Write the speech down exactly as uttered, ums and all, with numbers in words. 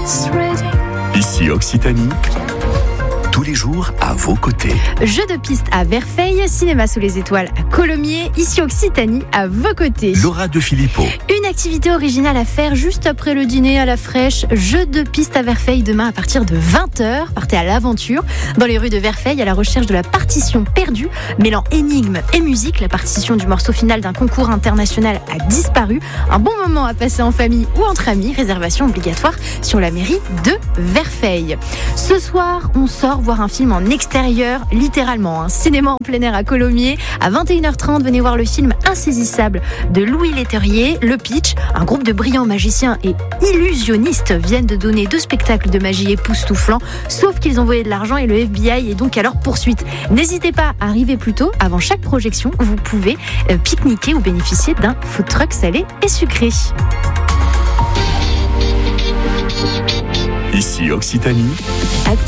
Ici Occitanie, tous les jours à vos côtés. Jeux de piste à Verfeil, cinéma sous les étoiles à Colomiers, ici Occitanie à vos côtés. Laura De Filippo. Une activité originale à faire juste après le dîner à la fraîche. Jeux de piste à Verfeil demain à partir de vingt heures. Partez à l'aventure dans les rues de Verfeil à la recherche de la partition perdue. Mêlant énigmes et musique, la partition du morceau final d'un concours international a disparu. Un bon moment à passer en famille ou entre amis. Réservation obligatoire sur la mairie de Verfeil. Ce soir, on sort voir un film en extérieur, littéralement. Un cinéma en plein air à Colomiers. À vingt et une heures trente, venez voir le film Insaisissable de Louis Leterrier. Le pitch, un groupe de brillants magiciens et illusionnistes viennent de donner deux spectacles de magie époustouflants, sauf qu'ils ont volé de l'argent et le F B I est donc à leur poursuite. N'hésitez pas à arriver plus tôt. Avant chaque projection, vous pouvez euh, pique-niquer ou bénéficier d'un food truck salé et sucré. Ici Occitanie. Actu